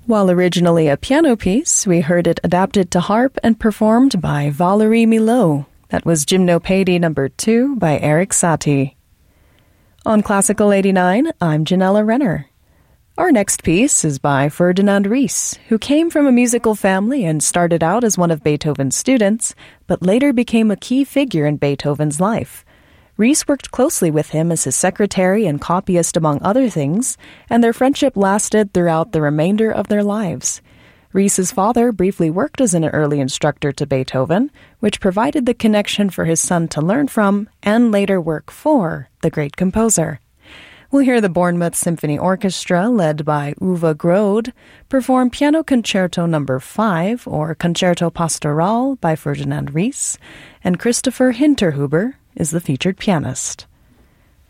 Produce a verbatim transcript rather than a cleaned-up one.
While originally a piano piece, we heard it adapted to harp and performed by Valerie Milhaud. That was Gymnopédie number two by Erik Satie. On Classical eighty-nine, I'm Janella Renner. Our next piece is by Ferdinand Ries, who came from a musical family and started out as one of Beethoven's students, but later became a key figure in Beethoven's life. Ries worked closely with him as his secretary and copyist, among other things, and their friendship lasted throughout the remainder of their lives. Ries's father briefly worked as an early instructor to Beethoven, which provided the connection for his son to learn from and later work for the great composer. We'll hear the Bournemouth Symphony Orchestra, led by Uwe Grode, perform Piano Concerto number five, or Concerto Pastoral by Ferdinand Ries, and Christopher Hinterhuber is the featured pianist.